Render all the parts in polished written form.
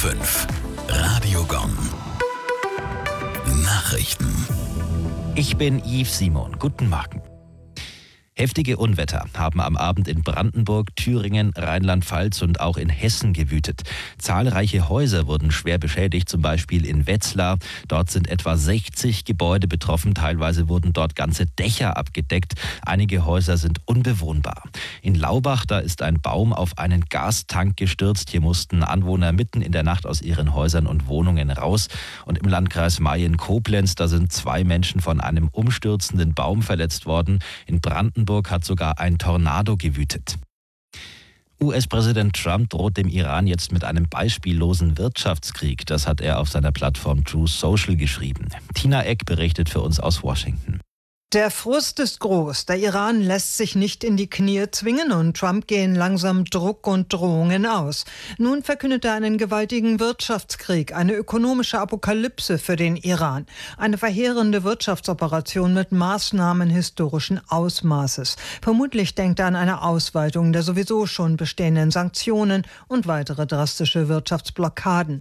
100,5. Radio Gong. Nachrichten. Ich bin Yves Simon. Guten Morgen. Heftige Unwetter haben am Abend in Brandenburg, Thüringen, Rheinland-Pfalz und auch in Hessen gewütet. Zahlreiche Häuser wurden schwer beschädigt, zum Beispiel in Wetzlar. Dort sind etwa 60 Gebäude betroffen. Teilweise wurden dort ganze Dächer abgedeckt. Einige Häuser sind unbewohnbar. In Laubach, da ist ein Baum auf einen Gastank gestürzt. Hier mussten Anwohner mitten in der Nacht aus ihren Häusern und Wohnungen raus. Und im Landkreis Mayen-Koblenz, da sind 2 Menschen von einem umstürzenden Baum verletzt worden. In Brandenburg hat sogar ein Tornado gewütet. US-Präsident Trump droht dem Iran jetzt mit einem beispiellosen Wirtschaftskrieg. Das hat er auf seiner Plattform Truth Social geschrieben. Tina Eck berichtet für uns aus Washington. Der Frust ist groß. Der Iran lässt sich nicht in die Knie zwingen und Trump gehen langsam Druck und Drohungen aus. Nun verkündet er einen gewaltigen Wirtschaftskrieg, eine ökonomische Apokalypse für den Iran. Eine verheerende Wirtschaftsoperation mit Maßnahmen historischen Ausmaßes. Vermutlich denkt er an eine Ausweitung der sowieso schon bestehenden Sanktionen und weitere drastische Wirtschaftsblockaden.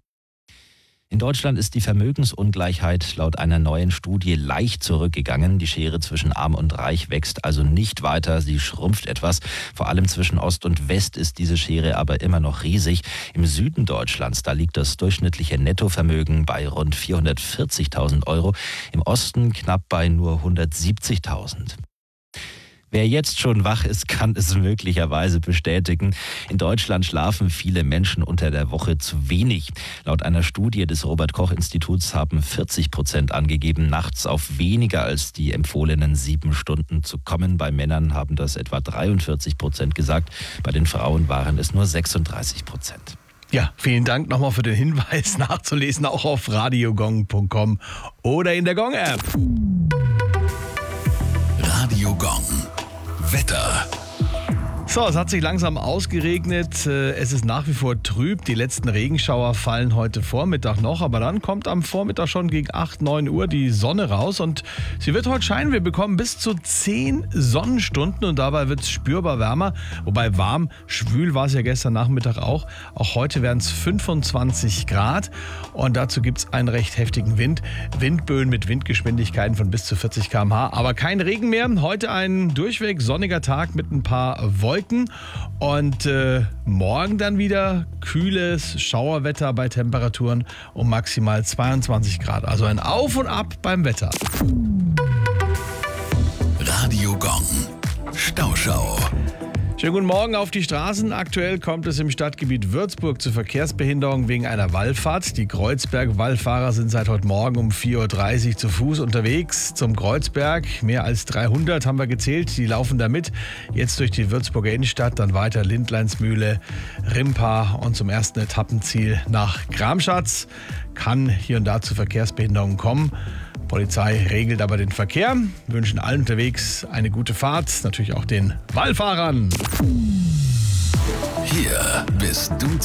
In Deutschland ist die Vermögensungleichheit laut einer neuen Studie leicht zurückgegangen. Die Schere zwischen Arm und Reich wächst also nicht weiter, sie schrumpft etwas. Vor allem zwischen Ost und West ist diese Schere aber immer noch riesig. Im Süden Deutschlands, da liegt das durchschnittliche Nettovermögen bei rund 440.000 Euro. Im Osten knapp bei nur 170.000. Wer jetzt schon wach ist, kann es möglicherweise bestätigen. In Deutschland schlafen viele Menschen unter der Woche zu wenig. Laut einer Studie des Robert-Koch-Instituts haben 40% angegeben, nachts auf weniger als die empfohlenen 7 Stunden zu kommen. Bei Männern haben das etwa 43% gesagt. Bei den Frauen waren es nur 36%. Ja, vielen Dank nochmal für den Hinweis, nachzulesen, auch auf radiogong.com oder in der Gong-App. Radio Gong. Wetter. So, es hat sich langsam ausgeregnet. Es ist nach wie vor trüb. Die letzten Regenschauer fallen heute Vormittag noch, aber dann kommt am Vormittag schon gegen 8, 9 Uhr die Sonne raus und sie wird heute scheinen. Wir bekommen bis zu 10 Sonnenstunden und dabei wird es spürbar wärmer. Wobei warm, schwül war es ja gestern Nachmittag auch. Auch heute werden es 25 Grad und dazu gibt es einen recht heftigen Wind. Windböen mit Windgeschwindigkeiten von bis zu 40 km/h. Aber kein Regen mehr. Heute ein durchweg sonniger Tag mit ein paar Wolken. Und morgen dann wieder kühles Schauerwetter bei Temperaturen um maximal 22 Grad. Also ein Auf und Ab beim Wetter. Radio Gong. Stauschau. Schönen guten Morgen auf die Straßen. Aktuell kommt es im Stadtgebiet Würzburg zu Verkehrsbehinderung wegen einer Wallfahrt. Die Kreuzberg-Wallfahrer sind seit heute Morgen um 4.30 Uhr zu Fuß unterwegs zum Kreuzberg. Mehr als 300 haben wir gezählt, die laufen da mit. Jetzt durch die Würzburger Innenstadt, dann weiter Lindleinsmühle, Rimpa und zum ersten Etappenziel nach Gramschatz. Kann hier und da zu Verkehrsbehinderungen kommen. Polizei regelt aber den Verkehr. Wir wünschen allen unterwegs eine gute Fahrt, natürlich auch den Wallfahrern. Hier bist du